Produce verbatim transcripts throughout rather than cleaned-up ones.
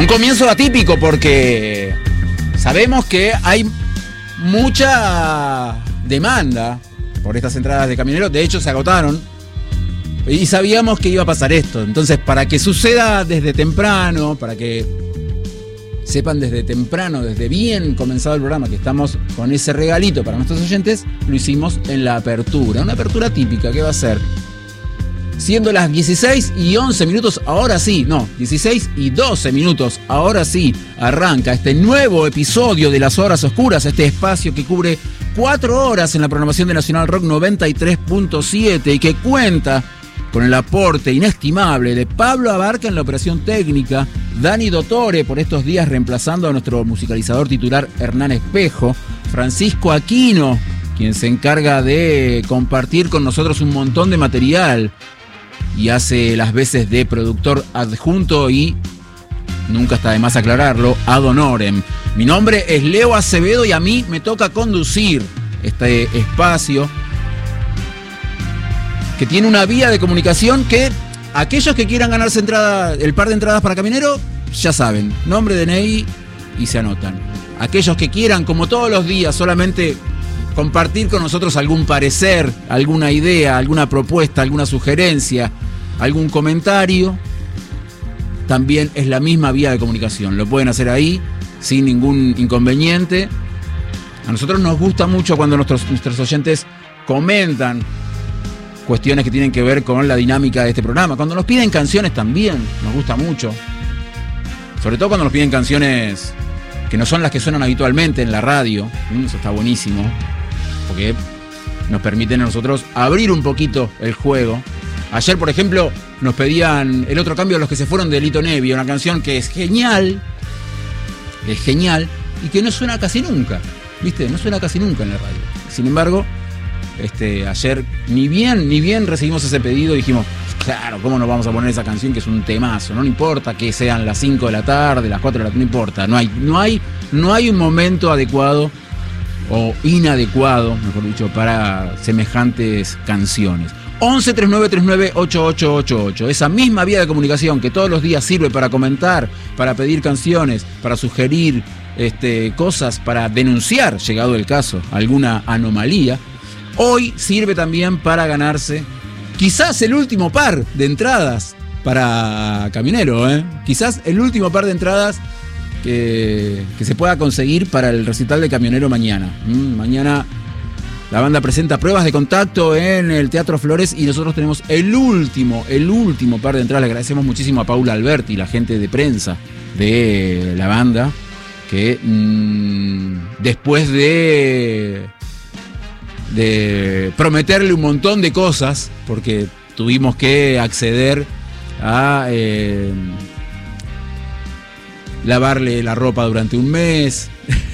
Un comienzo atípico porque sabemos que hay mucha demanda por estas entradas de camioneros. De hecho, se agotaron y sabíamos que iba a pasar esto. Entonces, para que suceda desde temprano, para que sepan desde temprano, desde bien comenzado el programa, que estamos con ese regalito para nuestros oyentes, lo hicimos en la apertura. Una apertura típica que va a ser, siendo las dieciséis y once minutos, ahora sí, no, dieciséis y doce minutos, ahora sí, arranca este nuevo episodio de Las Horas Oscuras, este espacio que cubre cuatro horas en la programación de Nacional Rock noventa y tres punto siete y que cuenta con el aporte inestimable de Pablo Abarca en la operación técnica, Dani Dottore por estos días reemplazando a nuestro musicalizador titular Hernán Espejo, Francisco Aquino, quien se encarga de compartir con nosotros un montón de material y hace las veces de productor adjunto y, nunca está de más aclararlo, ad honorem. Mi nombre es Leo Acevedo y a mí me toca conducir este espacio que tiene una vía de comunicación que aquellos que quieran ganarse entrada, el par de entradas para Caminero, ya saben, nombre, D N I y se anotan. Aquellos que quieran, como todos los días, solamente compartir con nosotros algún parecer, alguna idea, alguna propuesta, alguna sugerencia, algún comentario, también es la misma vía de comunicación. Lo pueden hacer ahí sin ningún inconveniente. A nosotros nos gusta mucho cuando nuestros, nuestros oyentes comentan cuestiones que tienen que ver con la dinámica de este programa. Cuando nos piden canciones también nos gusta mucho. Sobre todo cuando nos piden canciones que no son las que suenan habitualmente en la radio. Eso está buenísimo, porque nos permiten a nosotros abrir un poquito el juego. Ayer, por ejemplo, nos pedían El Otro Cambio a los que se fueron de Lito Nebbia, una canción que es genial, es genial, y que no suena casi nunca, ¿viste? No suena casi nunca en la radio. Sin embargo, este, ayer ni bien, ni bien recibimos ese pedido y dijimos, claro, ¿cómo nos vamos a poner esa canción que es un temazo? No importa que sean las cinco de la tarde, las cuatro de la tarde, no importa, no hay, no hay, no hay un momento adecuado o inadecuado, mejor dicho, para semejantes canciones. once treinta y nueve treinta y nueve ochenta y ocho ochenta y ocho, esa misma vía de comunicación que todos los días sirve para comentar, para pedir canciones, para sugerir este, cosas, para denunciar, llegado el caso, alguna anomalía, hoy sirve también para ganarse quizás el último par de entradas para Caminero, ¿eh? Quizás el último par de entradas que, que se pueda conseguir para el recital de Camionero mañana. ¿Mm? Mañana la banda presenta Pruebas de Contacto en el Teatro Flores y nosotros tenemos el último, el último par de entradas. Le agradecemos muchísimo a Paula Alberti, la gente de prensa de la banda, que mmm, después de... de prometerle un montón de cosas, porque tuvimos que acceder a eh, lavarle la ropa durante un mes,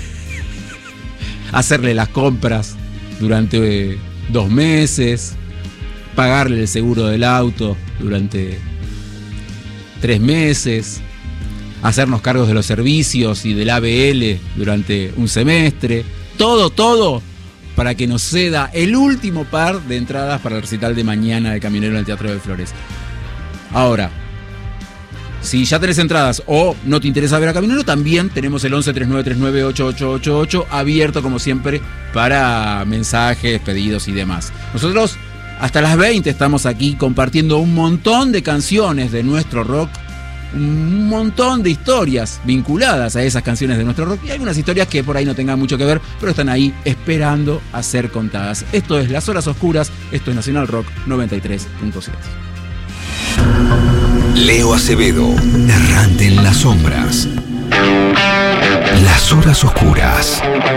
hacerle las compras durante eh, dos meses, pagarle el seguro del auto durante tres meses, hacernos cargos de los servicios y del A B L durante un semestre, todo, todo para que nos ceda el último par de entradas para el recital de mañana de Caminero en el Teatro de Flores. Ahora, si ya tenés entradas o no te interesa ver a Caminero, también tenemos el once treinta y nueve treinta y nueve ochenta y ocho ochenta y ocho abierto como siempre para mensajes, pedidos y demás. Nosotros hasta las veinte estamos aquí compartiendo un montón de canciones de nuestro rock, un montón de historias vinculadas a esas canciones de nuestro rock y algunas historias que por ahí no tengan mucho que ver, pero están ahí esperando a ser contadas. Esto es Las Horas Oscuras, esto es Nacional Rock noventa y tres punto siete. Leo Acevedo, errante en las sombras. Las Horas Oscuras.